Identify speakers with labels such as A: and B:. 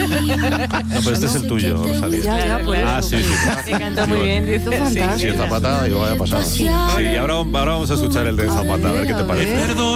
A: No, pero este es el tuyo, Rosalía.
B: Ya, pues.
A: Ah, sí.
B: Me cantó muy bien, dice fantástico.
A: Sí, Zapata, digo, vaya pasado. Sí, y ahora vamos a escuchar el de Zapata, a ver qué te parece.